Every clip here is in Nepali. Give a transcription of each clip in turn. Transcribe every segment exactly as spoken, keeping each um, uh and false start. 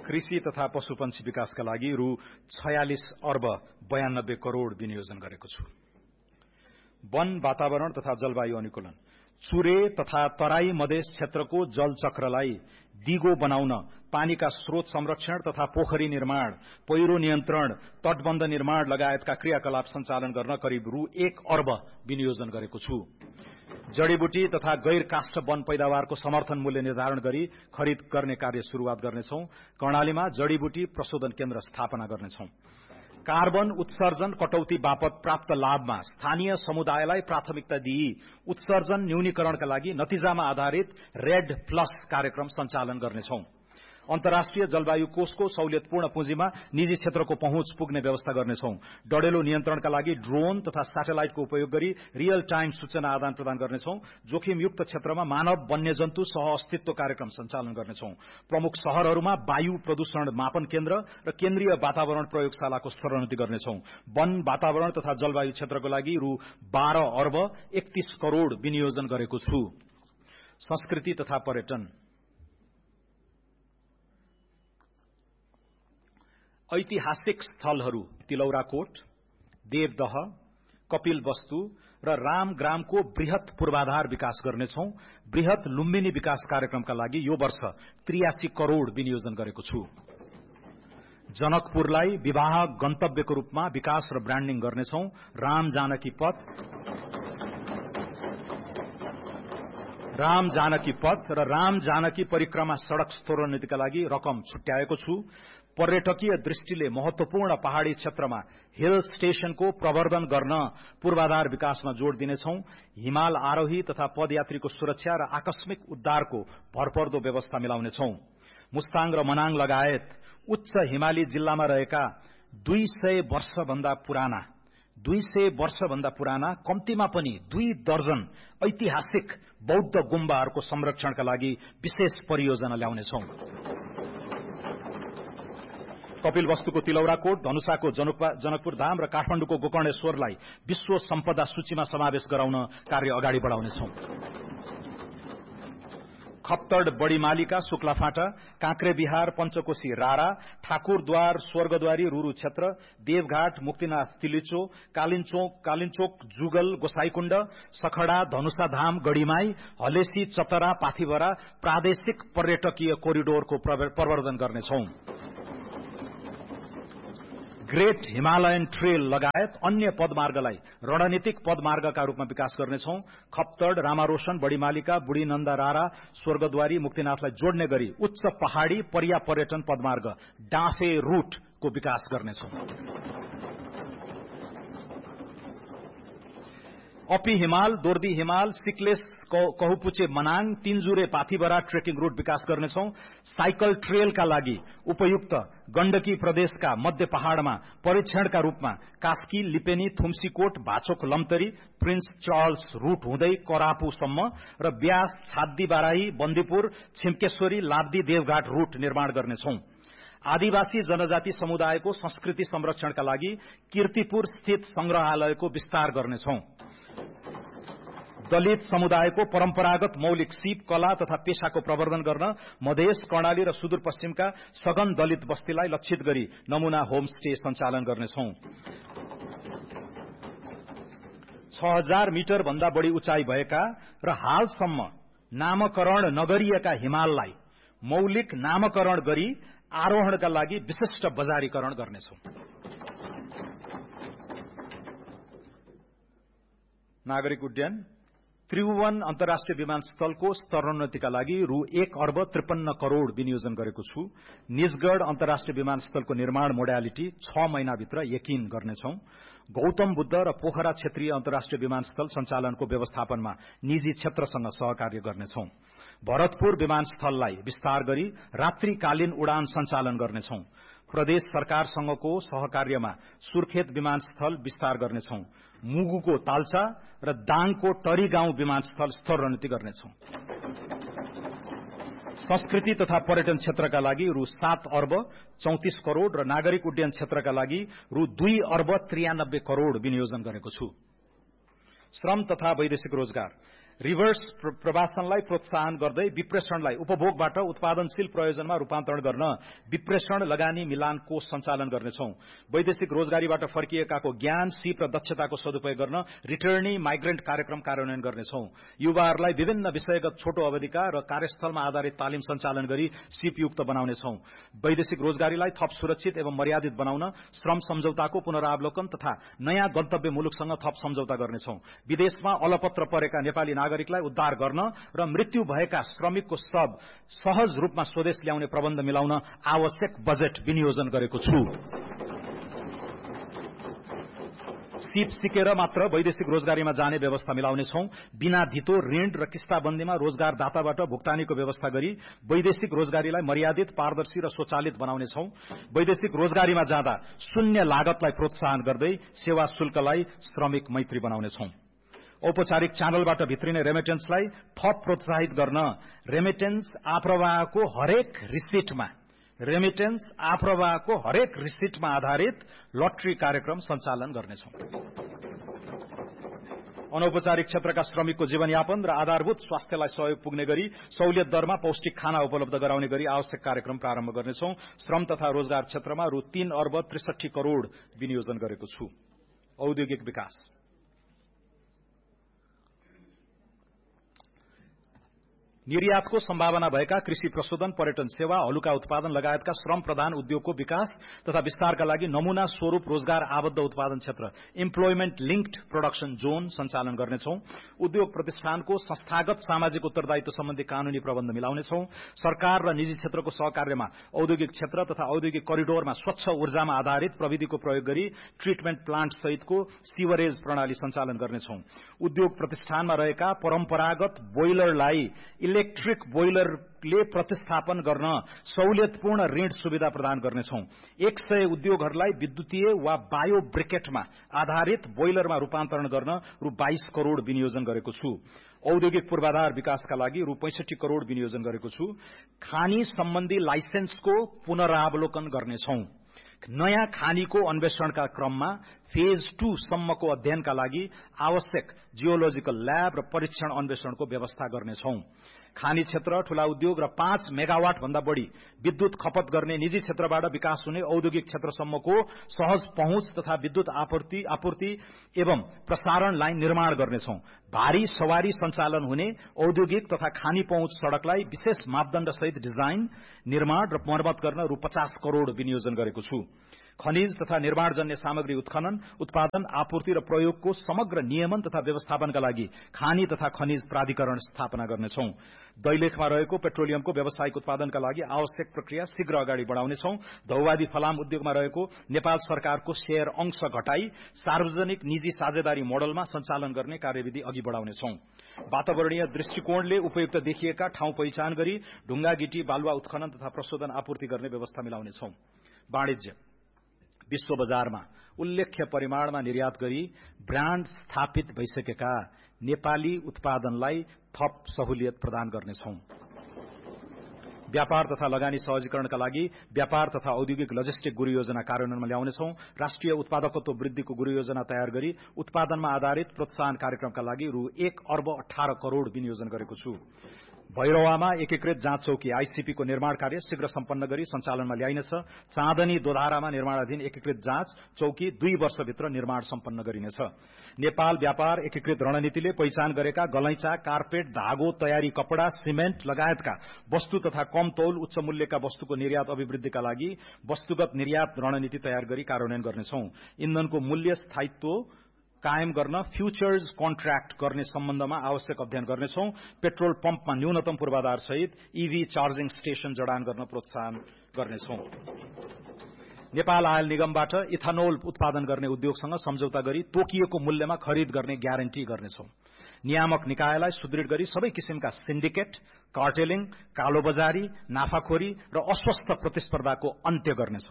कृषि तथा पशुपन्छी विकासका लागि रु छयालिस अर्ब बयानब्बे करोड़ विनियोजन गरेको छु। वन, वातावरण तथा जलवायु अनुकूलन, चुरे तथा तराई मधेस क्षेत्रको जलचक्रलाई दिगो बनाउन पानीका स्रोत संरक्षण तथा पोखरी निर्माण, पहिरो नियन्त्रण, तटबन्ध निर्माण लगायतका क्रियाकलाप सञ्चालन गर्न करिब रु एक अर्ब विनियोजन गरेको छु। जड़ीबुटी तथा गैर काष्ठ वन पैदावारको समर्थन मूल्य निर्धारण गरी खरिद गर्ने कार्य शुरूआत गर्नेछौं। कर्णालीमा जड़ीबुटी प्रशोधन केन्द्र स्थापना गर्नेछौं। कार्बन उत्सर्जन कटौती बापत प्राप्त लाभमा स्थानीय समुदायलाई प्राथमिकता दिई उत्सर्जन न्यूनीकरणका लागि नतिजामा आधारित रेड प्लस कार्यक्रम सञ्चालन गर्नेछौं। अन्तर्राष्ट्रिय जलवायु कोषको सहुलियतपूर्ण पुँजीमा निजी क्षेत्रको पहुँच पुग्ने व्यवस्था गर्नेछौं। डढेलो नियन्त्रणका लागि ड्रोन तथा सैटेलाइटको उपयोग गरी रियल टाइम सूचना आदान प्रदान गर्नेछौं। जोखिमयुक्त क्षेत्रमा मानव वन्यजन्तु सह अस्तित्व कार्यक्रम सञ्चालन गर्नेछौं। प्रमुख शहरहरूमा वायु प्रदूषण मापन केन्द्र र केन्द्रीय वातावरण प्रयोगशालाको स्तरोन्नति गर्नेछौं। वन, वातावरण तथा जलवायु क्षेत्रको लागि रु बाह्र अर्ब एकतीस करोड़ विनियोजन गरेको छु। संस्कृति तथा पर्यटन, ऐतिहासिक स्थलहरू तिलौराकोट, देवदह, कपिलवस्तु र रामग्रामको बृहत पूर्वाधार विकास गर्नेछौं। बृहत लुम्बिनी विकास कार्यक्रमका लागि यो वर्ष त्रियासी करोड़ विनियोजन गरेको छु। जनकपुरलाई विवाह गन्तव्यको रूपमा विकास र ब्रान्डिङ गर्नेछौं। राम जानकी पथ राम जानकी पथ र राम जानकी परिक्रमा सड़क स्तरोन्नतिका लागि रकम छुट्याएको छु। पर्यटकीय दृष्टिले महत्वपूर्ण पहाड़ी क्षेत्रमा हिल स्टेशनको प्रवर्धन गर्न पूर्वाधार विकासमा जोड़ दिनेछौं। हिमाल आरोही तथा पदयात्रीको सुरक्षा र आकस्मिक उद्धारको भरपर्दो व्यवस्था मिलाउनेछौं। मुस्ताङ र मनाङ लगायत उच्च हिमाली जिल्लामा रहेका दुई सय वर्षभन्दा पुराना दुई सय वर्षभन्दा पुराना कम्तीमा पनि दुई दर्जन ऐतिहासिक बौद्ध गुम्बाहरूको संरक्षणका लागि विशेष परियोजना ल्याउनेछौं। कपिलवस्तुको तिलौराकोट, धनुषाको जनकपुर धाम र काठमाडौँको गोकर्णेश्वरलाई विश्व सम्पदा सूचीमा समावेश गराउन कार्य अगाडि बढाउनेछौं। खप्तड बड़ीमालीका शुक्लाफाटा, काँक्रेबिहार पञ्चकोशी रारा, ठाकुरद्वार स्वर्गद्वारी रुरु क्षेत्र, देवघाट मुक्तिनाथ तिलिचो, कालिन्चोक कालिन्चोक जुगल गोसाईकुण्ड, सखडा धनुषाधाम गढीमाई, हलेसी चतरा पाथिभरा प्रादेशिक पर्यटकीय कोरिडोरको प्रवर्धन गर्नेछौं। ग्रेट हिमालयन ट्रेल लगायत अन्य पदमार्गलाई रणनीतिक पदमार्गका रूपमा विकास गर्नेछौं। खप्तड, रामारोशन, बड़ीमालिका, बुढी नन्दा रारा, स्वर्गद्वारी, मुक्तिनाथलाई जोड्ने गरी उच्च पहाड़ी पर्या पर्यटन पदमार्ग डाँफे रूटको विकास गर्नेछौं। अपी हिमाल, दोर्दी हिमाल, सिक्लेस कहुपुचे मनाङ, तीनजुरे पाथिभरा ट्रेकिङ रूट विकास गर्नेछौं। साइकल ट्रेलका लागि उपयुक्त गण्डकी प्रदेशका मध्य पहाड़मा परीक्षणका रूपमा कास्की, लिपेनी, थुम्सीकोट, भाचोक, लमतरी, प्रिन्स चार्ल्स रूट हुँदै करापुसम्म र ब्यास, छाद्दी बाराही, बन्दीपुर, छिम्केश्वरी, लाब्दी, देवघाट रूट निर्माण गर्नेछौं। आदिवासी जनजाति समुदायको संस्कृति संरक्षणका लागि कीर्तिपुर स्थित संग्रहालयको विस्तार गर्नेछौं। दलित समुदायको परम्परागत मौलिक सीप कला तथा पेशाको प्रवर्धन गर्न मधेस, कर्णाली र सुदूरपश्चिमका सघन दलित बस्तीलाई लक्षित गरी नमूना होमस्टे सञ्चालन गर्नेछौं। छ हजार मिटर भन्दा बढ़ी उचाइ भएका र हालसम्म नामकरण नगरिएका हिमाललाई मौलिक नामकरण गरी आरोहणका लागि विशिष्ट बजारीकरण गर्नेछौं। नागरिक उड्डयन, त्रिभुवन अन्तर्राष्ट्रिय विमानस्थलको स्तरोन्नतिका लागि रु एक अर्ब त्रिपन्न करोड़ विनियोजन गरेको छु। निजगढ़ अन्तर्राष्ट्रिय विमानस्थलको निर्माण मोडालिटी छ महिनाभित्र यकिन गर्नेछौं। गौतम बुद्ध र पोखरा क्षेत्रीय अन्तर्राष्ट्रिय विमानस्थल सञ्चालनको व्यवस्थापनमा निजी क्षेत्रसँग सहकार्य गर्नेछौं। भरतपुर विमानस्थललाई विस्तार गरी रात्रिकालीन उडान सञ्चालन गर्नेछौं। प्रदेश सरकारसँगको सहकार्यमा सुर्खेत विमानस्थल विस्तार गर्नेछौं। मुगुको तालचा र दाङको टरी गाउँ विमानस्थल स्तरोन्नति गर्नेछौं। संस्कृति तथा पर्यटन क्षेत्रका लागि रु सात अर्ब चौतिस करोड़ र नागरिक उड्डयन क्षेत्रका लागि रु दुई अर्ब त्रियानब्बे करोड़ विनियोजन गरेको छु। श्रम तथा वैदेशिक रोजगार, रिभर्स प्रवासनलाई प्रोत्साहन गर्दै विप्रेषणलाई उपभोगबाट उत्पादनशील प्रयोजनमा रूपान्तरण गर्न विप्रेषण लगानी मिलान कोष सञ्चालन गर्नेछौं। वैदेशिक रोजगारीबाट फर्किएकाको ज्ञान, सिप र दक्षताको सदुपयोग गर्न रिटर्नी माइग्रेन्ट कार्यक्रम कार्यान्वयन गर्नेछौं। युवाहरूलाई विभिन्न विषयगत छोटो अवधिका र कार्यस्थलमा आधारित तालिम सञ्चालन गरी सिपयुक्त बनाउनेछौं। वैदेशिक रोजगारीलाई थप सुरक्षित एवं मर्यादित बनाउन श्रम सम्झौताको पुनरावलोकन तथा नयाँ गन्तव्य मुलुकसँग थप सम्झौता गर्नेछौं। विदेशमा अलपत्र परेका नेपाली नागरिकलाई उद्धार गर्न र मृत्यु भएका श्रमिकको शव सहज रूपमा स्वदेश ल्याउने प्रबन्ध मिलाउन आवश्यक बजेट विनियोजन गरेको छु। सिप सिकेर मात्र वैदेशिक रोजगारीमा जाने व्यवस्था मिलाउनेछौं। बिना धितो ऋण र किस्ताबन्दीमा रोजगारदाताबाट भुक्तानीको व्यवस्था गरी वैदेशिक रोजगारीलाई मर्यादित, पारदर्शी र स्वचालित बनाउनेछौं। वैदेशिक रोजगारीमा जाँदा शून्य लागतलाई प्रोत्साहन गर्दै सेवा शुल्कलाई श्रमिक मैत्री बनाउनेछौं। औपचारिक च्यानलबाट भित्रिने रेमिटेन्सलाई थप प्रोत्साहित गर्न रेमिटेन्स आप्रवाहको हरेक रिसिटमा रेमिटेन्स आप्रवाहको हरेक रिसिटमा आधारित लटरी कार्यक्रम सञ्चालन गर्नेछौं। अनौपचारिक क्षेत्रका श्रमिकको जीवनयापन र आधारभूत स्वास्थ्यलाई सहयोग पुग्ने गरी सहुलियत दरमा पौष्टिक खाना उपलब्ध गराउने गरी आवश्यक कार्यक्रम प्रारम्भ गर्नेछौं। श्रम तथा रोजगार क्षेत्रमा रु तीन अर्ब त्रिसठी करोड़ विनियोजन गरेको छु। औद्योगिक विकास निर्यातको सम्भावना भएका कृषि प्रशोधन, पर्यटन सेवा, हलुका उत्पादन लगायतका श्रम प्रधान उद्योगको विकास तथा विस्तारका लागि नमूना स्वरूप रोजगार आबद्ध उत्पादन क्षेत्र इम्प्लोयमेन्ट लिंक्ड प्रोडक्सन जोन सञ्चालन गर्नेछौं। उद्योग प्रतिष्ठानको संस्थागत सामाजिक उत्तरदायित्व सम्बन्धी कानूनी प्रबन्ध मिलाउनेछौं। सरकार र निजी क्षेत्रको सहकार्यमा औद्योगिक क्षेत्र तथा औद्योगिक करिडोरमा स्वच्छ ऊर्जामा आधारित प्रविधिको प्रयोग गरी ट्रिटमेन्ट प्लान्ट सहितको सिवरेज प्रणाली सञ्चालन गर्नेछौं। उद्योग प्रतिष्ठानमा रहेका परम्परागत बोइलरलाई इलेक्ट्रिक बोइलरले प्रतिस्थापन गर्न सहुलियतपूर्ण ऋण सुविधा प्रदान गर्नेछौं। एक सय उद्योगहरूलाई विद्युतीय वा बायो ब्रिकेटमा आधारित बोइलरमा रूपान्तरण गर्न रु बाइस करोड़ विनियोजन गरेको छु। औद्योगिक पूर्वाधार विकासका लागि रु पैंसठी करोड़ विनियोजन गरेको छु। खानी सम्बन्धी लाइसेन्सको पुनरावलोकन गर्नेछौं। नयाँ खानीको अन्वेषणका क्रममा फेज टू सम्मको अध्ययनका लागि आवश्यक जियोलोजिकल ल्याब र परीक्षण अन्वेषणको व्यवस्था गर्नेछौं। खानी क्षेत्र, ठूला उद्योग र पाँच मेगावाट भन्दा बढ़ी विद्युत खपत गर्ने निजी क्षेत्रबाट विकास हुने औद्योगिक क्षेत्रसम्मको सहज पहुँच तथा विद्युत आपूर्ति आपूर्ति एवं प्रसारण लाइन निर्माण गर्नेछौं। भारी सवारी सञ्चालन हुने औद्योगिक तथा खानी पहुँच सड़कलाई विशेष मापदण्ड सहित डिजाइन, निर्माण र मर्मत गर्न रु पचास करोड़ विनियोजन गरेको छु। खनिज तथा निर्माणजन्य सामग्री उत्खनन, उत्पादन, आपूर्ति र प्रयोगको समग्र नियमन तथा व्यवस्थापनका लागि खानी तथा खनिज प्राधिकरण स्थापना गर्नेछौं। दैलेखमा रहेको पेट्रोलियमको व्यावसायिक उत्पादनका लागि आवश्यक प्रक्रिया शीघ्र अगाडि बढ़ाउनेछौं। धौवादी फलाम उद्योगमा रहेको नेपाल सरकारको शेयर अंश घटाई सार्वजनिक निजी साझेदारी मोडलमा सञ्चालन गर्ने कार्यविधि अघि बढ़ाउनेछौं। वातावरणीय दृष्टिकोणले उपयुक्त देखिएका ठाउँ पहिचान गरी ढुंगा, गिटी, बालुवा उत्खनन तथा प्रशोधन आपूर्ति गर्ने व्यवस्था मिलाउनेछौं। वाणिज्य विश्व बजारमा उल्लेख्य परिमाणमा निर्यात गरी ब्रान्ड स्थापित भइसकेका नेपाली उत्पादनलाई थप सहुलियत प्रदान गर्नेछौं। व्यापार तथा लगानी सहजीकरणका लागि व्यापार तथा औद्योगिक लजिस्टिक गुरु योजना कार्यान्वयनमा ल्याउनेछौं। राष्ट्रिय उत्पादकत्व वृद्धिको गुरु योजना तयार गरी उत्पादनमा आधारित प्रोत्साहन कार्यक्रमका लागि रु एक अर्ब अठार करोड़ विनियोजन गरेको छु। भैरवामा एकीकृत जाँच चौकी आईसीपी को निर्माण कार्य शीघ्र सम्पन्न गरी सञ्चालनमा ल्याइनेछ। चाँदनी दोधारामा निर्माणाधीन एकीकृत जाँच चौकी दुई वर्षभित्र निर्माण सम्पन्न गरिनेछ। नेपाल व्यापार एकीकृत रणनीतिले पहिचान गरेका गलैँचा, कार्पेट, धागो, तयारी कपड़ा, सिमेन्ट लगायतका वस्तु तथा कम तौल उच्च मूल्यका वस्तुको निर्यात अभिवृद्धिका लागि वस्तुगत निर्यात रणनीति तयार गरी कार्यान्वयन गर्नेछौं। इन्धनको मूल्य स्थायित्व कायम गर्न फ्यूचर्स कन्ट्र्याक्ट गर्ने सम्बन्धमा आवश्यक अध्ययन गर्नेछौं। पेट्रोल पम्पमा न्यूनतम पूर्वाधार सहित ईभी चार्जिङ स्टेशन जडान गर्न प्रोत्साहन गर्नेछौं। नेपाल आयल निगमबाट इथानोल उत्पादन गर्ने उद्योगसँग सम्झौता गरी तोकिएको मूल्यमा खरिद गर्ने ग्यारेन्टी गर्नेछौं। नियामक निकायलाई सुदृढ गरी सबै किसिमका सिन्डिकेट, कार्टेलिङ, कालोबजारी, नाफाखोरी र अस्वस्थ प्रतिस्पर्धाको अन्त्य गर्नेछौं।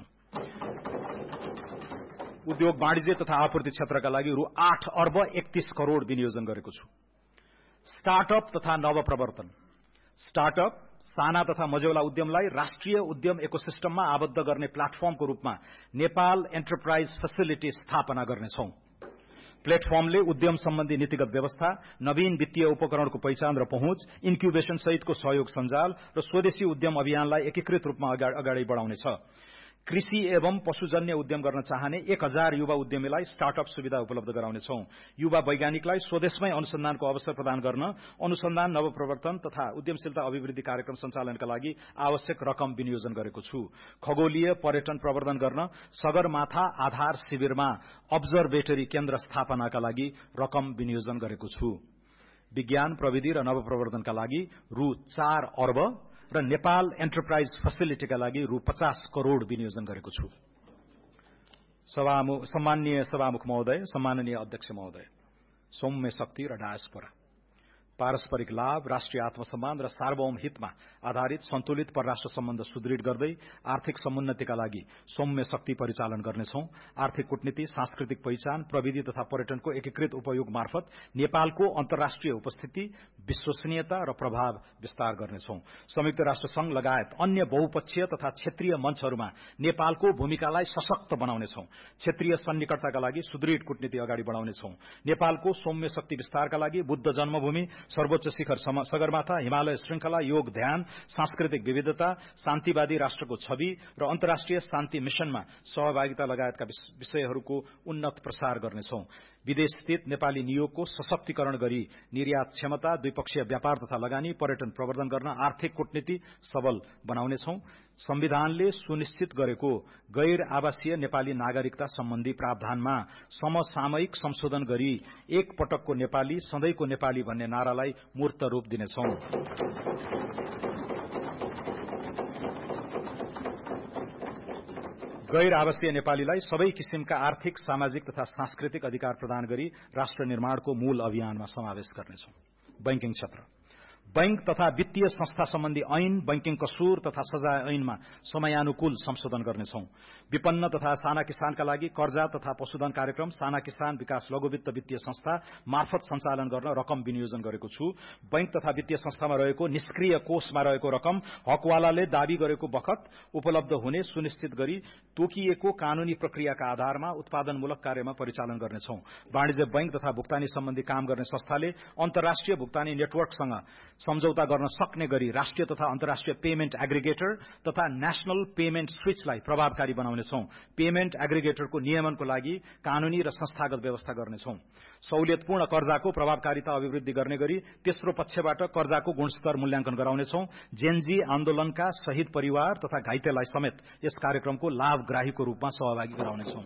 उद्योग, वाणिज्य तथा आपूर्ति क्षेत्रका लागि रु आठ अर्ब एकतीस करोड़ विनियोजन गरेको छु। स्टार्टअप तथा नवप्रवर्तन स्टार्टअप साना तथा मझौला उद्यमलाई राष्ट्रिय उद्यम इकोसिस्टममा आबद्ध गर्ने प्लेटफर्मको रूपमा नेपाल एन्टरप्राइज फेसिलिटी स्थापना गर्नेछौं। प्लेटफर्मले उद्यम सम्बन्धी नीतिगत व्यवस्था, नवीन वित्तीय उपकरणको पहिचान र पहुँच, इन्क्युबेशन सहितको सहयोग सञ्जाल र स्वदेशी उद्यम अभियानलाई एकीकृत रूपमा अगाडि बढाउनेछ। कृषि एवं पशुजन्य उद्यम गर्न चाहने एक हजार युवा उद्यमीलाई स्टार्टअप सुविधा उपलब्ध गराउनेछौं। युवा वैज्ञानिकलाई स्वदेशमै अनुसन्धानको अवसर प्रदान गर्न अनुसन्धान, नवप्रवर्तन तथा उद्यमशीलता अभिवृद्धि कार्यक्रम सञ्चालनका लागि आवश्यक रकम विनियोजन गरेको छु। खगोलीय पर्यटन प्रवर्धन गर्न सगरमाथा आधार शिविरमा अब्जर्भेटरी केन्द्र स्थापनाका लागि रकम विनियोजन गरेको छु। विज्ञान, प्रविधि र नवप्रवर्धनका लागि रु चार अर्ब र नेपाल एन्टरप्राइज फेसिलिटीका लागि रु पचास करोड़ विनियोजन गरेको छु। सम्माननीय सभामुख महोदय, सम्माननीय अध्यक्ष महोदय, सौम्य शक्ति र डायस्पोरा, पारस्परिक लाभ, राष्ट्रिय आत्मसम्मान र सार्वभौम हितमा आधारित सन्तुलित परराष्ट्र सम्बन्ध सुदृढ गर्दै आर्थिक समुन्नतिका लागि सौम्य शक्ति परिचालन गर्नेछौं। आर्थिक कूटनीति, सांस्कृतिक पहिचान, प्रविधि तथा पर्यटनको एकीकृत उपयोग मार्फत नेपालको अन्तर्राष्ट्रिय उपस्थिति, विश्वसनीयता र प्रभाव विस्तार गर्नेछौं। संयुक्त राष्ट्र संघ लगायत अन्य बहुपक्षीय तथा क्षेत्रीय मञ्चहरूमा नेपालको भूमिकालाई सशक्त बनाउनेछौं। क्षेत्रीय सन्निकटताका लागि सुदृढ कूटनीति अगाडि बढाउनेछौं। नेपालको सौम्य शक्ति विस्तारका लागि बुद्ध जन्मभूमि, सर्वोच्च शिखर सगरमाथा, हिमालय श्रृंखला, योग ध्यान, सांस्कृतिक विविधता, शान्तिवादी राष्ट्रको छवि र अन्तर्राष्ट्रिय शान्ति मिशनमा सहभागिता लगायतका विषयहरूको उन्नत प्रसार गर्नेछौं। विदेश स्थित नेपाली नियोगको सशक्तिकरण गरी निर्यात क्षमता, द्विपक्षीय व्यापार तथा लगानी, पर्यटन प्रवर्धन गर्न आर्थिक कूटनीति सबल बनाउनेछौं। संविधानले सुनिश्चित गरेको गैर आवासीय नेपाली नागरिकता सम्बन्धी प्रावधानमा समसामयिक संशोधन गरी एक पटकको नेपाली, सधैँको नेपाली भन्ने नारालाई मूर्त रूप दिनेछौं। गैर आवासीय नेपालीलाई सबै किसिमका आर्थिक, सामाजिक तथा सांस्कृतिक अधिकार प्रदान गरी राष्ट्र निर्माणको मूल अभियानमा समावेश गर्नेछौं। बैंकिङ क्षेत्र, बैंक तथा वित्तीय संस्था सम्बन्धी ऐन, बैंकिङ कसूर तथा सजाय ऐनमा समयानुकूल संशोधन गर्नेछौं। विपन्न तथा साना किसानका लागि कर्जा तथा पशुधन कार्यक्रम साना किसान विकास लघुवित्त वित्तीय संस्था मार्फत सञ्चालन गर्न रकम विनियोजन गरेको छु। बैंक तथा वित्तीय संस्थामा रहेको निष्क्रिय कोषमा रहेको रकम हकवालाले दावी गरेको बखत उपलब्ध हुने सुनिश्चित गरी तोकिएको कानूनी प्रक्रियाका आधारमा उत्पादनमूलक कार्यमा परिचालन गर्नेछौं। वाणिज्य बैंक तथा भुक्तानी सम्बन्धी काम गर्ने संस्थाले अन्तर्राष्ट्रिय भुक्तानी नेटवर्कसँग सम्झौता गर्न सक्ने गरी राष्ट्रिय तथा अन्तर्राष्ट्रिय पेमेन्ट एग्रिगेटर तथा नेशनल पेमेन्ट स्विचलाई प्रभावकारी बनाउनेछौं। पेमेन्ट एग्रिगेटरको नियमनको लागि कानूनी र संस्थागत व्यवस्था गर्नेछौं। सहुलियतपूर्ण कर्जाको प्रभावकारिता अभिवृद्धि गर्ने गरी तेस्रो पक्षबाट कर्जाको गुणस्तर मूल्याङ्कन गराउनेछौं। जेनजी आन्दोलनका शहीद परिवार तथा घाइतेलाई समेत यस कार्यक्रमको लाभग्राहीको रूपमा सहभागी गराउनेछौं।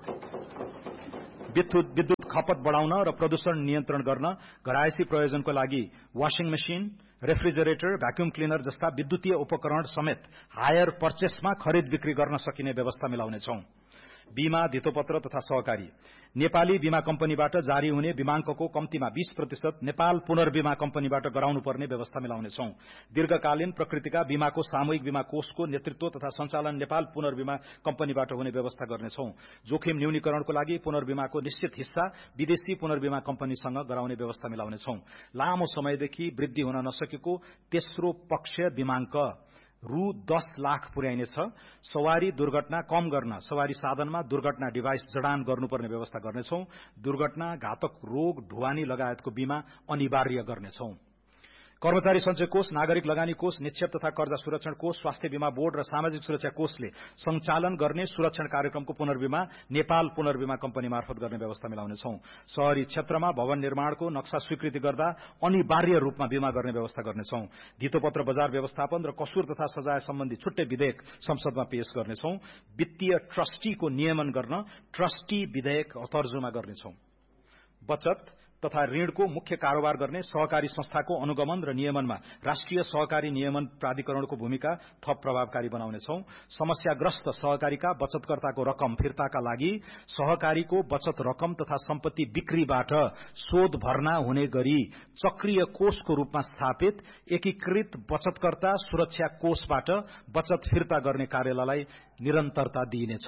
विद्युत विद्युत खपत बढाउन र प्रदूषण नियन्त्रण गर्न घरायसी प्रयोजनको लागि washing machine, refrigerator, vacuum cleaner जस्ता विद्युतीय उपकरण समेत हायर पर्चेसमा खरिद बिक्री गर्न सकिने व्यवस्था मिलाउनेछौं। बीमा, धितोपत्र तथा सहकारी, नेपाली बीमा कम्पनीबाट जारी हुने बीमाङ्कको कम्तीमा बीस प्रतिशत नेपाल पुनर्बीमा कम्पनीबाट गराउनुपर्ने व्यवस्था मिलाउनेछौं। दीर्घकालीन प्रकृतिका बीमाको सामूहिक बीमा कोषको नेतृत्व तथा सञ्चालन नेपाल पुनर्बीमा कम्पनीबाट हुने व्यवस्था गर्नेछौं। जोखिम न्यूनीकरणको लागि पुनर्बीमाको निश्चित हिस्सा विदेशी पुनर्बीमा कम्पनीसँग गराउने व्यवस्था मिलाउनेछौं। लामो समयदेखि वृद्धि हुन नसकेको तेस्रो पक्ष बीमाङ्क रु दस लाख पुर्याइनेछ। सवारी दुर्घटना कम गर्न सवारी साधनमा दुर्घटना डिभाइस जडान गर्नुपर्ने व्यवस्था गर्नेछौं। दुर्घटना, घातक रोग, ढुवानी लगायतको बीमा अनिवार्य गर्नेछौं। कर्मचारी सञ्चय कोष, नागरिक लगानी कोष, निक्षेप तथा कर्जा सुरक्षण कोष, स्वास्थ्य बीमा बोर्ड र सामाजिक सुरक्षा कोषले सञ्चालन गर्ने सुरक्षण कार्यक्रमको पुनर्बीमा नेपाल पुनर्बीमा कम्पनी मार्फत गर्ने व्यवस्था मिलाउनेछौं। शहरी क्षेत्रमा भवन निर्माणको नक्सा स्वीकृति गर्दा अनिवार्य रूपमा बीमा गर्ने व्यवस्था गर्नेछौं। धितोपत्र बजार व्यवस्थापन र कसुर तथा सजाय सम्बन्धी छुट्टै विधेयक संसदमा पेश गर्नेछौं। वित्तीय ट्रस्टीको नियमन गर्न ट्रस्टी विधेयक तर्जुमा गर्नेछौं। बचत तथा ऋणको मुख्य कारोबार गर्ने सहकारी संस्थाको अनुगमन र नियमनमा राष्ट्रिय सहकारी नियमन प्राधिकरणको भूमिका थप प्रभावकारी बनाउनेछौं। समस्याग्रस्त सहकारीका बचतकर्ताको रकम फिर्ताका लागि सहकारीको बचत रकम तथा सम्पत्ति बिक्रीबाट शोध भर्ना हुने गरी चक्रीय कोषको रूपमा स्थापित एकीकृत बचतकर्ता सुरक्षा कोषबाट बचत फिर्ता गर्ने कार्यलाई निरन्तरता दिइनेछ।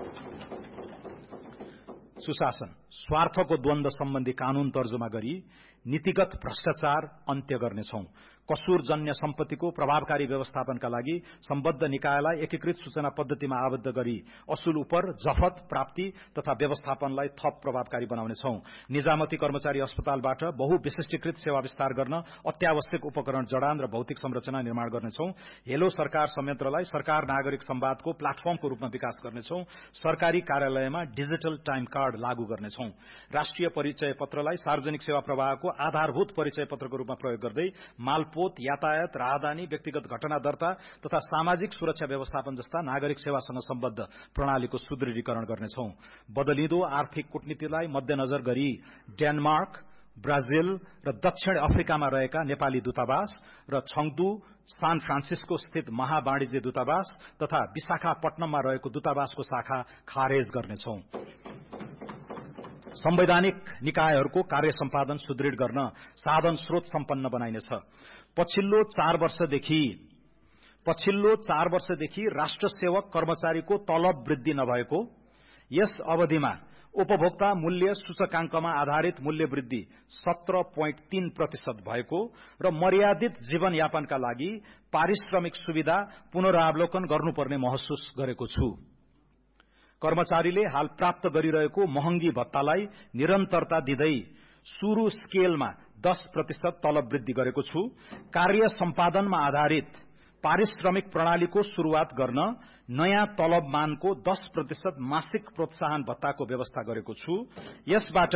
सुशासन, स्वार्थको द्वन्द्व सम्बन्धी कानून तर्जुमा गरी नीतिगत भ्रष्टाचार अन्त्य गर्नेछौं। कसुरजन्य सम्पत्तिको प्रभावकारी व्यवस्थापनका लागि सम्बद्ध निकायलाई एकीकृत सूचना पद्धतिमा आबद्ध गरी असुल उपर जफत प्राप्ति तथा व्यवस्थापनलाई थप प्रभावकारी बनाउनेछौं। निजामती कर्मचारी अस्पतालबाट बहुविशिष्टीकृत सेवा विस्तार गर्न अत्यावश्यक उपकरण जडान र भौतिक संरचना निर्माण गर्नेछौं। हेलो सरकार संयन्त्रलाई सरकार नागरिक संवादको प्लाटफर्मको रूपमा विकास गर्नेछौं। सरकारी कार्यालयमा डिजिटल टाइम कार्ड लागू गर्नेछौं। राष्ट्रिय परिचय पत्रलाई सार्वजनिक सेवा प्रवाहको आधारभूत परिचय पत्रको रूपमा प्रयोग गर्दै मालपोत, यातायात, राहदानी, व्यक्तिगत घटना दर्ता तथा सामाजिक सुरक्षा व्यवस्थापन जस्ता नागरिक सेवासँग सम्बद्ध प्रणालीको सुदृढीकरण गर्नेछौं। बदलिँदो आर्थिक कूटनीतिलाई मध्यनजर गरी डेनमार्क, ब्राजिल र दक्षिण अफ्रिकामा रहेका नेपाली दूतावास र छङदु, सान फ्रान्सिस्को स्थित महावाणिज्य दूतावास तथा विशाखापट्टनममा रहेको दूतावासको शाखा खारेज गर्नेछौं। संवैधानिक निकायहरूको कार्य सम्पादन सुदृढ गर्न साधन स्रोत सम्पन्न बनाइनेछ। पछिल्लो चार वर्षदेखि पछिल्लो चार वर्षदेखि राष्ट्र सेवक कर्मचारीको तलब वृद्धि नभएको, यस अवधिमा उपभोक्ता मूल्य सूचकांकमा आधारित मूल्य वृद्धि सत्र दशमलव तीन प्रतिशत भएको र मर्यादित जीवनयापनका लागि पारिश्रमिक सुविधा पुनरावलोकन गर्नुपर्ने महसुस गरेको छु। कर्मचारीले हाल प्राप्त गरिरहेको महँगी भत्तालाई निरन्तरता दिँदै सुरु स्केलमा दस प्रतिशत तलब वृद्धि गरेको छु। कार्य सम्पादनमा आधारित पारिश्रमिक प्रणालीको शुरूआत गर्न नयाँ तलब मानको दस प्रतिशत मासिक प्रोत्साहन भत्ताको व्यवस्था गरेको छु। यसबाट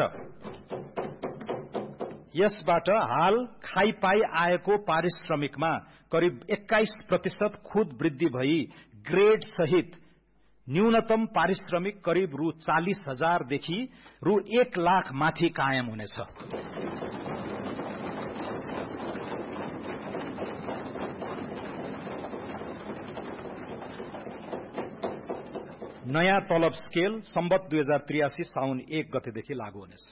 यसबाट हाल खाइपाई आएको पारिश्रमिकमा करिब एक्काइस प्रतिशत खुद वृद्धि भई ग्रेड सहित न्यूनतम पारिश्रमिक करिब रु चालीस हजारदेखि रु एक लाख माथि कायम हुनेछ। नयाँ तलब स्केल सम्बत दुई हजार त्रियासी साउन एक गतेदेखि लागू हुनेछ।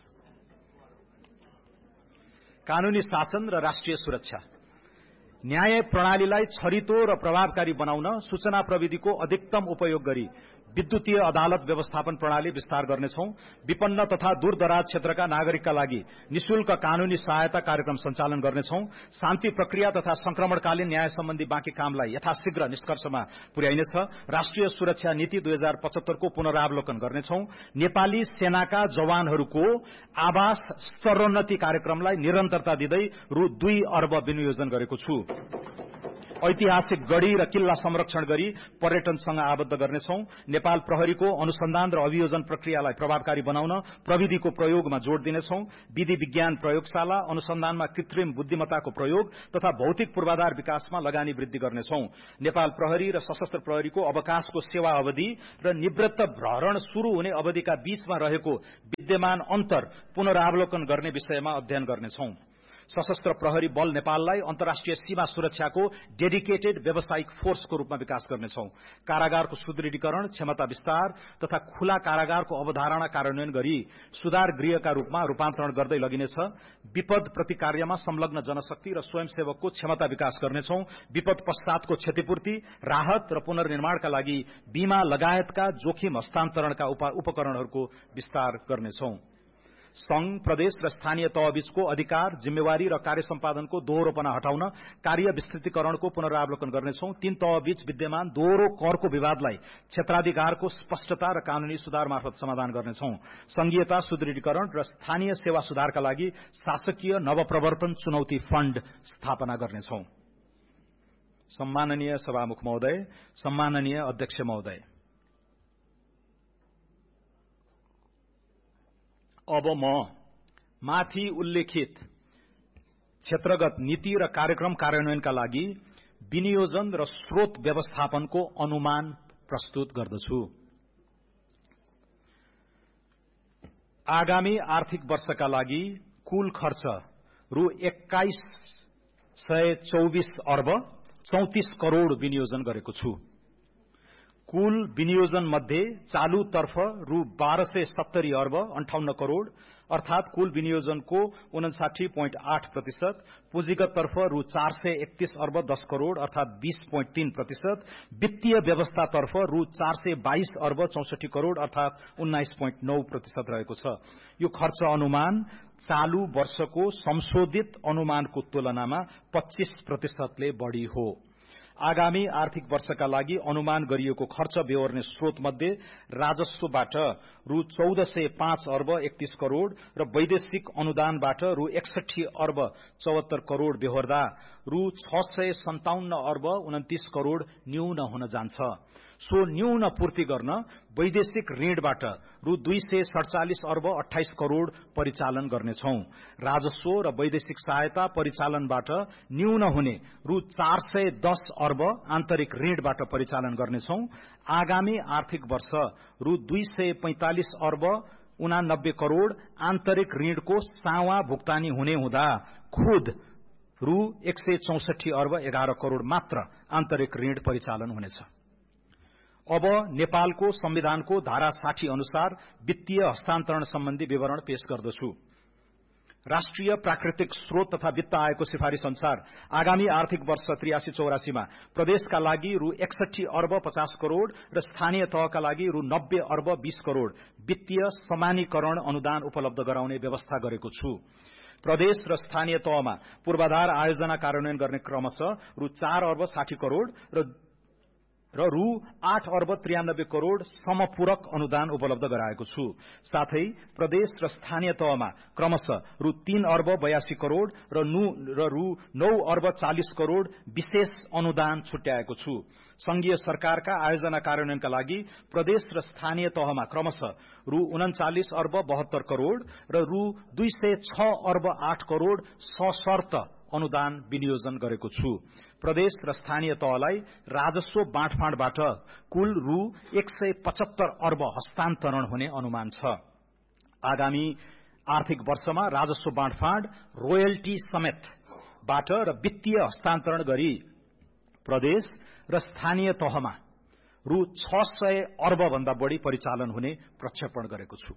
कानूनी शासन र राष्ट्रिय सुरक्षा। न्याय प्रणालीलाई छरितो र प्रभावकारी बनाउन सूचना प्रविधिको अधिकतम उपयोग गरी विद्युतीय अदालत व्यवस्थापन प्रणाली विस्तार गर्नेछौं। विपन्न तथा दूरदराज क्षेत्रका नागरिकका लागि निशुल्क कानूनी सहायता कार्यक्रम सञ्चालन गर्नेछौं। शान्ति प्रक्रिया तथा संक्रमणकालीन न्याय सम्बन्धी बाँकी कामलाई यथाशीघ्र निष्कर्षमा पुर्याइनेछ। राष्ट्रिय सुरक्षा नीति दुई हजार पचहत्तर को पुनरावलोकन गर्नेछौं। नेपाली सेनाका जवानहरूको आवास स्तरोन्नति कार्यक्रमलाई निरन्तरता दिँदै रु दुई अर्ब विनियोजन गरेको छु। ऐतिहासिक गढ़ी र किल्ला संरक्षण गरी पर्यटनसँग आबद्ध गर्नेछौं। नेपाल प्रहरीको अनुसन्धान र अभियोजन प्रक्रियालाई प्रभावकारी बनाउन प्रविधिको प्रयोगमा जोड़ दिनेछौं। विधि विज्ञान प्रयोगशाला, अनुसन्धानमा कृत्रिम बुद्धिमत्ताको प्रयोग तथा भौतिक पूर्वाधार विकासमा लगानी वृद्धि गर्नेछौं। नेपाल प्रहरी र सशस्त्र प्रहरीको अवकाशको सेवा अवधि र निवृत्त भ्रमण शुरू हुने अवधिका बीचमा रहेको विद्यमान अन्तर पुनरावलोकन गर्ने विषयमा अध्ययन गर्नेछौं। सशस्त्र प्रहरी बल नेपाललाई अन्तर्राष्ट्रिय सीमा सुरक्षाको डेडिकेटेड व्यावसायिक फोर्सको रूपमा विकास गर्नेछौं। कारागारको सुदृढीकरण, क्षमता विस्तार तथा खुला कारागारको अवधारणा कार्यान्वयन गरी सुधार गृहका रूपमा रूपान्तरण गर्दै लगिनेछ। विपद प्रतिकार्यमा संलग्न जनशक्ति र स्वयंसेवकको क्षमता विकास गर्नेछौं। विपद पश्चातको क्षतिपूर्ति, राहत र पुनर्निर्माणका लागि बीमा लगायतका जोखिम हस्तान्तरणका उपकरणहरूको विस्तार गर्नेछौं। संघ, प्रदेश र स्थानीय तहबीचको अधिकार, जिम्मेवारी र कार्य सम्पादनको दोहोरोपना हटाउन कार्य विस्तृतीकरणको पुनरावलोकन गर्नेछौं। तीन तहबीच विद्यमान दोहोरो करको विवादलाई क्षेत्राधिकारको स्पष्टता र कानूनी सुधार मार्फत समाधान गर्नेछौं। संघीयता सुदृढीकरण र स्थानीय सेवा सुधारका लागि शासकीय नवप्रवर्तन चुनौती फण्ड स्थापना गर्नेछौं। सम्माननीय सभामुख महोदय, सम्माननीय अध्यक्ष महोदय, अब म माथि उल्लेखित क्षेत्रगत नीति र कार्यक्रम कार्यान्वयनका लागि विनियोजन र स्रोत व्यवस्थापनको अनुमान प्रस्तुत गर्दछु। आगामी आर्थिक वर्षका लागि कुल खर्च रु एक्काइस सय चौबिस अर्ब चौतिस करोड़ विनियोजन गरेको छु। कुल विनियोजन मध्ये चालू तर्फ रु बाह्र सय सत्तरी अर्ब अन्ठाउन्न करोड़ अर्थात कुल विनियोजनको उनसाठी दशमलव आठ प्रतिशत, पुँजीगत तर्फ रु चार सय एकतीस अर्ब दस करोड़ अर्थात बीस दशमलव तीन प्रतिशत, वित्तीय व्यवस्था तर्फ रु चार सय बाइस अर्ब चौसठी करोड़ अर्थात उन्नाइस दशमलव नौ प्रतिशत रहेको छ। यो खर्च अनुमान चालू वर्षको संशोधित अनुमानको तुलनामा पच्चीस प्रतिशतले बढ़ी हो। आगामी आर्थिक वर्षका लागि अनुमान गरिएको खर्च बेहोर्ने स्रोत मध्ये राजस्वबाट रु चौध सय पाँच अर्ब एकतीस करोड़ र वैदेशिक अनुदानबाट रु एकसठी अर्ब चौहत्तर करोड़ बेहोर्दा रु छ सय सन्ताउन्न अर्ब उन्तिस करोड़ न्यून हुन जान्छ। सो न्यून पूर्ति गर्न वैदेशिक ऋणबाट रु दुई सय सड़चालिस अर्ब अठाइस करोड़ परिचालन गर्नेछौं। राजस्व र वैदेशिक सहायता परिचालनबाट न्यून हुने रु चार सय दस अर्ब आन्तरिक ऋणबाट परिचालन गर्नेछौं। आगामी आर्थिक वर्ष रु दुई सय पैंतालिस अर्ब उनानब्बे करोड़ आन्तरिक ऋणको सावा भुक्तानी हुने हुँदा खुद रु एक सय चौसठी अर्ब एघार करोड़ मात्र आन्तरिक ऋण परिचालन हुनेछ। अब नेपालको संविधानको धारा साठी अनुसार वित्तीय हस्तान्तरण सम्बन्धी विवरण पेश गर्दछु। राष्ट्रिय प्राकृतिक स्रोत तथा वित्त आयोगको सिफारिश अनुसार आगामी आर्थिक वर्ष त्रियासी चौरासीमा प्रदेशका लागि रु एकसठी अर्ब पचास करोड़ र स्थानीय तहका लागि रु नब्बे अर्ब बीस करोड़ वित्तीय समानीकरण अनुदान उपलब्ध गराउने व्यवस्था गरेको छु। प्रदेश र स्थानीय तहमा पूर्वाधार आयोजना कार्यान्वयन गर्ने क्रमशः रु चार अर्ब साठी करोड़ र र रु आठ अर्ब त्रियानब्बे करोड़ समपूरक अनुदान उपलब्ध गराएको छु। साथै प्रदेश र स्थानीय तहमा क्रमशः रु तीन अर्ब बयासी करोड़ र रु नौ अर्ब चालीस करोड़ विशेष अनुदान छुट्याएको छु। संघीय सरकारका आयोजना कार्यान्वयनका लागि प्रदेश र स्थानीय तहमा क्रमशः रु उन्चालिस अर्ब बहत्तर करोड़ र रु दुई सय छ अर्ब आठ करोड़ सशर्त अनुदान विनियोजन गरेको छु। प्रदेश र स्थानीय तहलाई राजस्व बाँडफाँडबाट कुल रु एक सय पचहत्तर अर्ब हस्तान्तरण हुने अनुमान छ। आगामी आर्थिक वर्षमा राजस्व बाँडफाँड रोयल्टी समेतबाट र वित्तीय हस्तान्तरण गरी प्रदेश र स्थानीय तहमा रु छ सय अर्ब भन्दा बढ़ी परिचालन हुने प्रक्षेपण गरेको छु।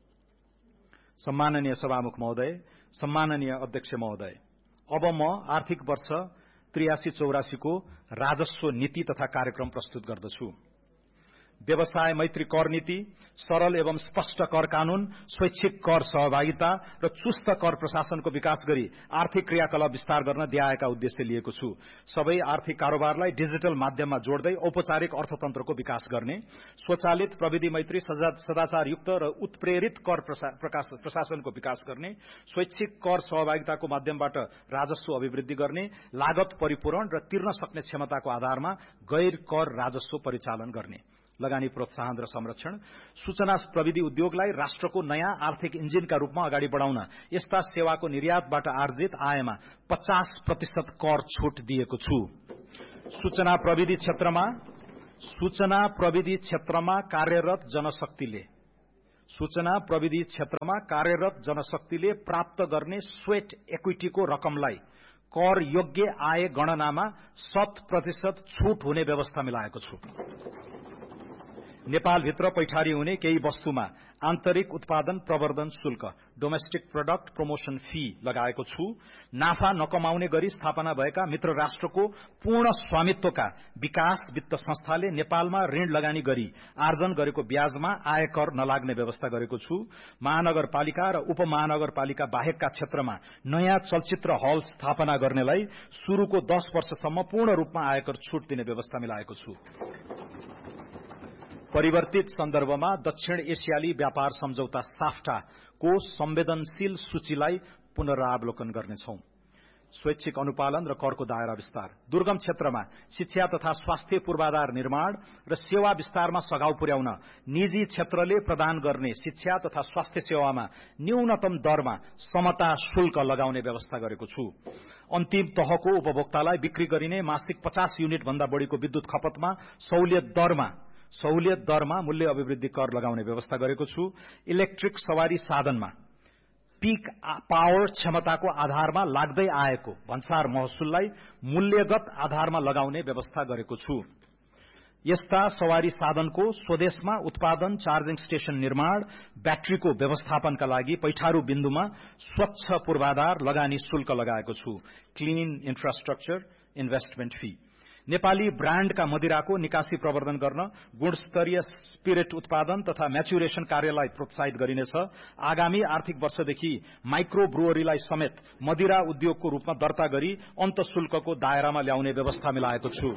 सम्माननीय सभामुख महोदय, सम्माननीय अध्यक्ष महोदय, अब म आर्थिक वर्ष त्रियासी चौरासी को राजस्व नीति तथा कार्यक्रम प्रस्तुत गर्दछु। व्यवसाय मैत्री कर नीति, सरल एवं स्पष्ट कर कानून, स्वैच्छिक कर सहभागिता र चुस्त कर प्रशासनको विकास गरी आर्थिक क्रियाकलाप विस्तार गर्न दिआएका उद्देश्य लिएको छु। सबै आर्थिक कारोबारलाई डिजिटल माध्यममा जोड्दै औपचारिक अर्थतन्त्रको विकास गर्ने, स्वचालित प्रविधि मैत्री सदाचारयुक्त र उत्प्रेरित कर प्रशासनको विकास गर्ने, स्वैच्छिक कर सहभागिताको माध्यमबाट राजस्व अभिवृद्धि गर्ने, लागत परिपूरण र तिर्न सक्ने क्षमताको आधारमा गैर कर राजस्व परिचालन गर्ने, लगानी प्रोत्साहन र संरक्षण, सूचना प्रविधि उद्योगलाई राष्ट्रको नयाँ आर्थिक इन्जिनका रूपमा अगाडि बढाउन यस्ता सेवाको निर्यातबाट आर्जित आयमा पचास प्रतिशत कर छूट दिएको छु। सूचना प्रविधि क्षेत्रमा सूचना प्रविधि क्षेत्रमा कार्यरत जनशक्तिले सूचना प्रविधि क्षेत्रमा कार्यरत जनशक्तिले प्राप्त गर्ने स्वेट इक्विटीको रकमलाई कर योग्य आय गणनामा शत प्रतिशत छूट हुने व्यवस्था मिलाएको छु। नेपालभित्र पैठारी हुने केही वस्तुमा आन्तरिक उत्पादन प्रवर्धन शुल्क डोमेस्टिक प्रोडक्ट प्रमोशन फी लगाएको छु। नाफा नकमाउने गरी स्थापना भएका मित्र राष्ट्रको पूर्ण स्वामित्वका विकास वित्त संस्थाले नेपालमा ऋण लगानी गरी आर्जन गरेको ब्याजमा आयकर नलाग्ने व्यवस्था गरेको छु। महानगरपालिका र उपमहानगरपालिका बाहेकका क्षेत्रमा नयाँ चलचित्र हल स्थापना गर्नेलाई शुरूको दस वर्षसम्म पूर्ण रूपमा आयकर छूट दिने व्यवस्था मिलाएको छु। परिवर्तित सन्दर्भमा दक्षिण एसियाली व्यापार सम्झौता साफ्टा को संवेदनशील सूचीलाई पुनरावलोकन गर्नेछौं। स्वैच्छिक अनुपालन र करको दायरा विस्तार, दुर्गम क्षेत्रमा शिक्षा तथा स्वास्थ्य पूर्वाधार निर्माण र सेवा विस्तारमा सघाउ पुर्याउन निजी क्षेत्रले प्रदान गर्ने शिक्षा तथा स्वास्थ्य सेवामा न्यूनतम दरमा समता शुल्क लगाउने व्यवस्था गरेको छु। अन्तिम तहको उपभोक्तालाई बिक्री गरिने मासिक पचास युनिट भन्दा बढ़ीको विद्युत खपतमा सहुलियत दरमा सहुलियत दरमा मूल्य अभिवृद्धि कर लगाउने व्यवस्था गरेको छु। इलेक्ट्रिक सवारी साधनमा पीक पावर क्षमताको आधारमा लाग्दै आएको भन्सार महसुललाई मूल्यगत आधारमा लगाउने व्यवस्था गरेको छु। यस्ता सवारी साधनको स्वदेशमा उत्पादन, चार्जिङ स्टेशन निर्माण, ब्याट्रीको व्यवस्थापनका लागि पैठारू बिन्दुमा स्वच्छ पूर्वाधार लगानी शुल्क लगाएको छु। Clean infrastructure investment fee, Nepali ब्रान्डका मदिराको निकासी प्रवर्धन गर्न गुणस्तरीय स्पिरिट उत्पादन तथा म्याचुरेशन कार्यलाई प्रोत्साहित गरिनेछ। आगामी आर्थिक वर्षदेखि माइक्रो ब्रुअरीलाई समेत मदिरा उद्योगको रूपमा दर्ता गरी अन्तशुल्कको दायरामा ल्याउने व्यवस्था मिलाएको छु।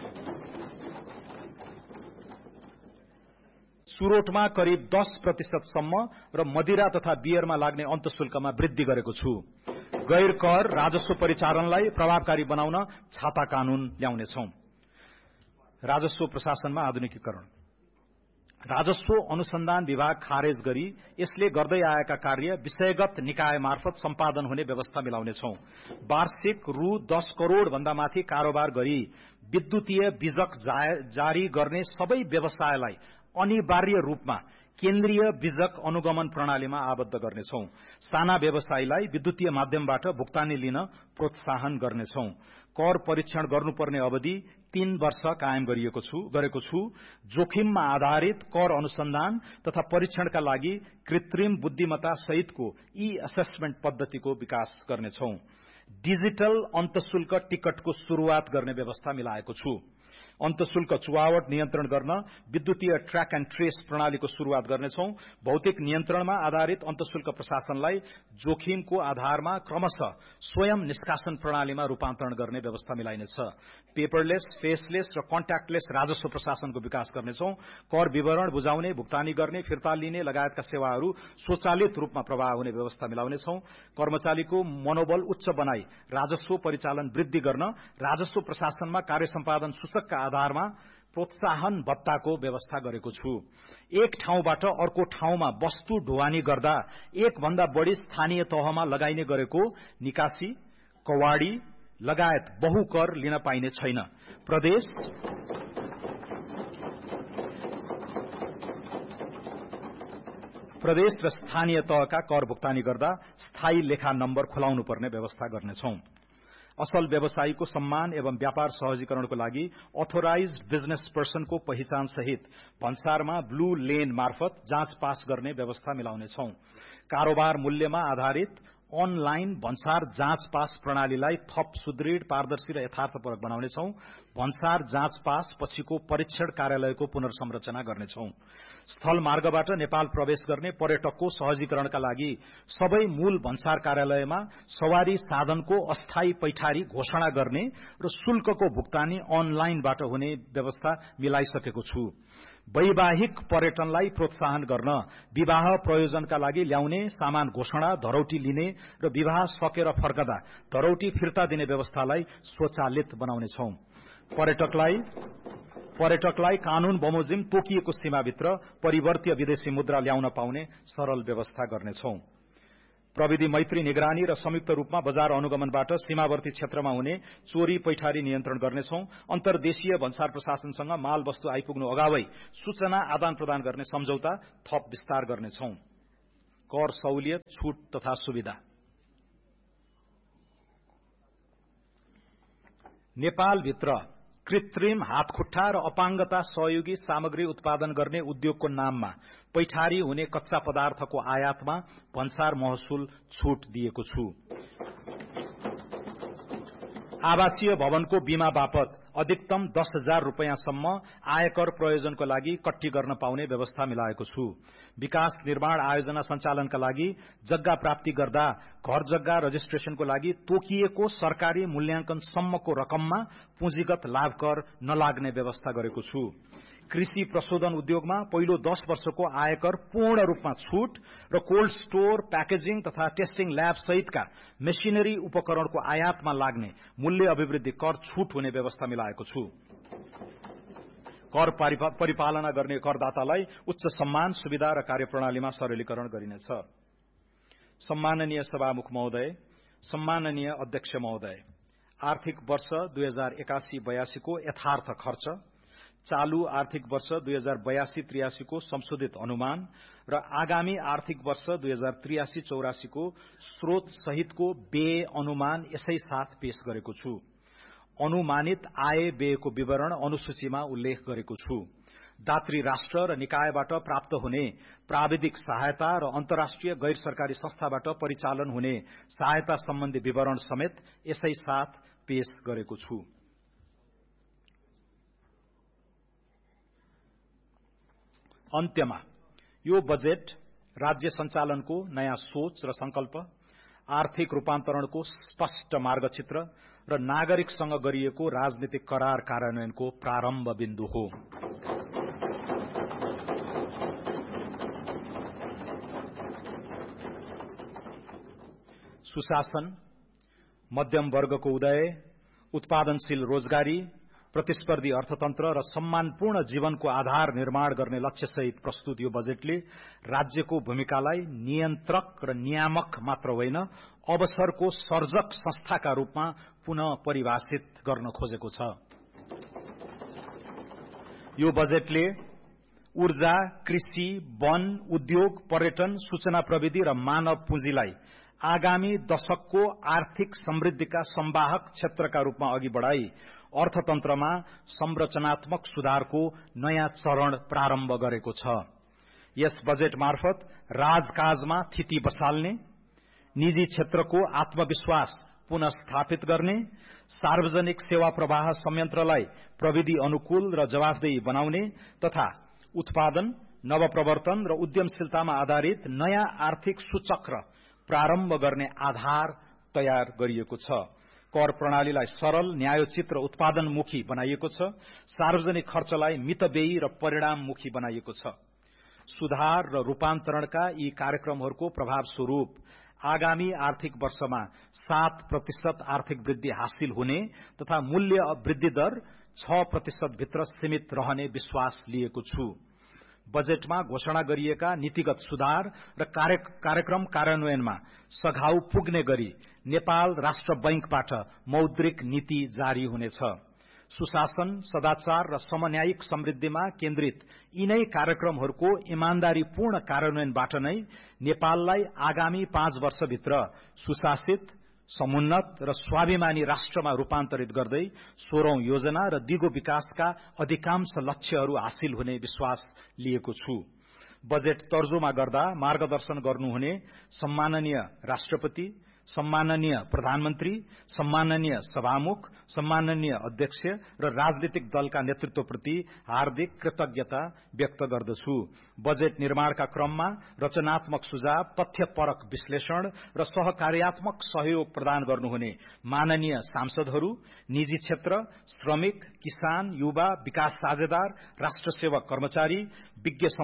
चुरोटमा करिब दस प्रतिशतसम्म र मदिरा तथा बियरमा लाग्ने अन्तशुल्कमा वृद्धि गरेको छु। गैर कर राजस्व परिचालनलाई प्रभावकारी बनाउन छाता कानून ल्याउनेछौं। राजस्व प्रशासनमा आधुनिकीकरण। राजस्व अनुसन्धान विभाग खारेज गरी यसले गर्दै आएका कार्य विषयगत निकाय मार्फत सम्पादन हुने व्यवस्था मिलाउनेछौं। वार्षिक रु दस करोड़ भन्दा माथि कारोबार गरी विद्युतीय बिजक जारी गर्ने सबै व्यवसायलाई अनिवार्य रूपमा केन्द्रीय बिजक अनुगमन प्रणालीमा आबद्ध गर्नेछौं। साना व्यवसायीलाई विद्युतीय माध्यमबाट भुक्तानी लिन प्रोत्साहन गर्नेछौं। कर परीक्षण गर्नुपर्ने अवधि तीन वर्ष कायम गरिएको छु गरेको छु। जोखिममा आधारित कर अनुसन्धान तथा परीक्षणका लागि कृत्रिम बुद्धिमत्ता सहितको ई असेसमेन्ट पद्धतिको विकास गर्नेछौं। डिजिटल अन्तशुल्क टिकटको शुरूआत गर्ने व्यवस्था मिलाएको छु। अन्तशुल्क चुहावट नियन्त्रण गर्न विद्युतीय ट्र्याक एण्ड ट्रेस प्रणालीको शुरूआत गर्नेछौं। भौतिक नियन्त्रणमा आधारित अन्तशुल्क प्रशासनलाई जोखिमको आधारमा क्रमशः स्वयं निष्कासन प्रणालीमा रूपान्तरण गर्ने व्यवस्था मिलाइनेछ। पेपरलेस, फेसलेस र कन्ट्याक्टलेस राजस्व प्रशासनको विकास गर्नेछौं। कर विवरण बुझाउने, भुक्तानी गर्ने, फिर्ता लिने लगायतका सेवाहरू स्वचालित रूपमा प्रवाह हुने व्यवस्था मिलाउनेछौं। कर्मचारीको मनोबल उच्च बनाई राजस्व परिचालन वृद्धि गर्न राजस्व प्रशासनमा कार्य सम्पादन सूचकका आधारमा प्रोत्साहन भत्ताको व्यवस्था गरेको छु। एक ठाउँबाट अर्को ठाउँमा वस्तु ढुवानी गर्दा एक भन्दा बढ़ी स्थानीय तहमा लगाइने गरेको निकासी, कवाडी लगायत बहुकर लिन पाइने छैन। प्रदेश प्रदेश र स्थानीय तहका कर भुक्तानी गर्दा स्थायी लेखा नम्बर खुलाउनु पर्ने व्यवस्था गर्नेछौं। असल व्यवसायीको सम्मान एवं व्यापार सहजीकरणको लागि अथोराइज्ड बिजनेस पर्सनको पहिचान सहित भन्सारमा ब्लू लेन मार्फत जाँच पास गर्ने व्यवस्था मिलाउनेछौं। कारोबार मूल्यमा आधारित अनलाइन भन्सार जाँच पास प्रणालीलाई थप सुदृढ, पारदर्शी र यथार्थपरक बनाउनेछौं। भन्सार जाँच पास पछिको परीक्षण कार्यालयको पुनर्संरचना गर्नेछौं। स्थल मार्गबाट नेपाल प्रवेश गर्ने पर्यटकको सहजीकरणका लागि सबै मूल भन्सार कार्यालयमा सवारी साधनको अस्थायी पैठारी घोषणा गर्ने र शुल्कको भुक्तानी अनलाइनबाट हुने व्यवस्था मिलाइसकेको छु। वैवाहिक पर्यटनलाई प्रोत्साहन गर्न विवाह प्रयोजनका लागि ल्याउने सामान घोषणा, धरौटी लिने र विवाह सकेर फर्कदा धरौटी फिर्ता दिने व्यवस्थालाई स्वचालित बनाउनेछौं। पर्यटकलाई पर्यटकलाई कानून बमोजिम तोकिएको सीमाभित्र परिवर्तीय विदेशी मुद्रा ल्याउन पाउने सरल व्यवस्था गर्नेछौं। प्रविधि मैत्री निगरानी र संयुक्त रूपमा बजार अनुगमनबाट सीमावर्ती क्षेत्रमा हुने चोरी पैठारी नियन्त्रण गर्नेछौं। अन्तर्देशीय भन्सार प्रशासनसँग माल वस्तु आइपुग्नु अगावै सूचना आदान प्रदान गर्ने सम्झौता थप विस्तार गर्नेछौं। कर सहुलियत, छूट तथा सुविधा। नेपालभित्र कृत्रिम हातखुट्टा र अपाङ्गता सहयोगी सामग्री उत्पादन गर्ने उद्योगको नाममा पैठारी हुने कच्चा पदार्थको आयातमा भन्सार महसुल छूट दिएको छु। आवासीय भवनको बीमा बापत अधिकतम दस हजार रूपियाँसम्म आयकर प्रयोजनको लागि कट्टी गर्न पाउने व्यवस्था मिलाएको छु। विकास निर्माण आयोजना सञ्चालनका लागि जग्गा प्राप्ति गर्दा घर जग्गा रजिस्ट्रेशनको लागि तोकिएको सरकारी मूल्याङ्कन सम्मको रकममा पुँजीगत लाभ कर नलाग्ने व्यवस्था गरेको छु। कृषि प्रशोधन उद्योगमा पहिलो दस वर्षको आयकर पूर्ण रूपमा छूट र कोल्ड स्टोर, प्याकेजिङ तथा टेस्टिङ ल्याब सहितका मेसिनरी उपकरणको आयातमा लाग्ने मूल्य अभिवृद्धि कर छूट हुने व्यवस्था मिलाएको छु। कर परिपालना गर्ने करदातालाई उच्च सम्मान, सुविधा र कार्यप्रणालीमा सरलीकरण गरिनेछ। सम्माननीय सभामुख महोदय, सम्माननीय अध्यक्ष महोदय, आर्थिक वर्ष दुई हजार एकासी बयासी को यथार्थ खर्च, चालू आर्थिक वर्ष दुई हजार बयासी त्रियासी को संशोधित अनुमान र आगामी आर्थिक वर्ष दुई हजार त्रियासी चौरासी को स्रोत सहितको व्यय अनुमान यसै साथ पेश गरेको छु। अनुमानित आय व्ययको विवरण अनुसूचीमा उल्लेख गरेको छु। दात्री राष्ट्र र निकायबाट प्राप्त हुने प्राविधिक सहायता र अन्तर्राष्ट्रिय गैर सरकारी संस्थाबाट परिचालन हुने सहायता सम्बन्धी विवरण समेत यसै साथ पेश गरेको छु। अन्त्यमा यो बजेट राज्य सञ्चालनको नयाँ सोच र संकल्प, आर्थिक रूपान्तरणको स्पष्ट मार्गचित्र र नागरिकसँग गरिएको राजनीतिक करार कार्यान्वयनको प्रारम्भ बिन्दु हो। सुशासन, मध्यम वर्गको उदय, उत्पादनशील रोजगारी, प्रतिस्पर्धी अर्थतन्त्र र सम्मानपूर्ण जीवनको आधार निर्माण गर्ने लक्ष्यसहित प्रस्तुत यो बजेटले राज्यको भूमिकालाई नियन्त्रक र नियामक मात्र होइन, अवसरको सर्जक संस्थाका रूपमा पुनः परिभाषित गर्न खोजेको छ। यो बजेटले ऊर्जा, कृषि, वन, उद्योग, पर्यटन, सूचना प्रविधि र मानव पुँजीलाई आगामी दशकको आर्थिक समृद्धिका संवाहक क्षेत्रका रूपमा अघि बढ़ाई अर्थतन्त्रमा संरचनात्मक सुधारको नयाँ चरण प्रारम्भ गरेको छ। यस बजेट मार्फत राजकाजमा थिति बसाल्ने, निजी क्षेत्रको आत्मविश्वास पुनः स्थापित गर्ने, सार्वजनिक सेवा प्रवाह संयन्त्रलाई प्रविधि अनुकूल र जवाफदेही बनाउने तथा उत्पादन, नवप्रवर्तन र उद्यमशीलतामा आधारित नयाँ आर्थिक सूचक्र प्रारम्भ गर्ने आधार तयार गरिएको छ। कर प्रणालीलाई सरल, न्यायोचित र उत्पादनमुखी बनाइएको छ। सार्वजनिक खर्चलाई मितव्ययी र परिणाममुखी बनाइएको छ। सुधार र रूपान्तरणका यी कार्यक्रमहरूको प्रभाव स्वरूप आगामी आर्थिक वर्षमा सात प्रतिशत आर्थिक वृद्धि हासिल हुने तथा मूल्य वृद्धि दर छ प्रतिशत भित्र सीमित रहने विश्वास लिएको छु। बजेटमा घोषणा गरिएका नीतिगत सुधार र कार्यक्रम कार्यान्वयनमा सघाउ पुग्ने गरी नेपाल राष्ट्र बैंकबाट मौद्रिक नीति जारी हुनेछ। सुशासन, सदाचार र समन्यायिक समृद्धिमा केन्द्रित यिनै कार्यक्रमहरूको इमानदारीपूर्ण कार्यान्वयनबाट नै नेपाललाई आगामी पाँच वर्षभित्र सुशासित, समुन्नत र स्वाभिमानी राष्ट्रमा रूपान्तरित गर्दै सोह्रौं योजना र दिगो विकासका अधिकांश लक्ष्यहरू हासिल हुने विश्वास लिएको छु। बजेट तर्जुमा गर्दा मार्गदर्शन गर्नुहुने सम्माननीय राष्ट्रपति, सम्माननीय प्रधानमन्त्री, सम्माननीय सभामुख, सम्माननीय अध्यक्ष र राजनीतिक दलका नेतृत्वप्रति हार्दिक कृतज्ञता व्यक्त गर्दछु। बजेट निर्माणका क्रममा रचनात्मक सुझाव, तथ्यपरक विश्लेषण र सहकार्यात्मक सहयोग प्रदान गर्नुहुने माननीय सांसदहरू, निजी क्षेत्र, श्रमिक, किसान, युवा, विकास साझेदार, राष्ट्र सेवक कर्मचारी, विज्ञ